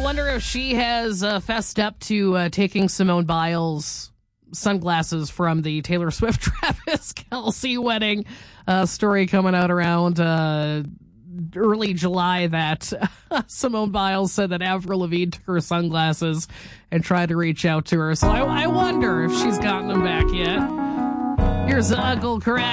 wonder if she has fessed up to taking Simone Biles' sunglasses from the Taylor Swift Travis Kelce wedding. Story coming out around early July that Simone Biles said that Avril Lavigne took her sunglasses and tried to reach out to her. So I wonder if she's gotten them back yet. Here's Uncle Correct.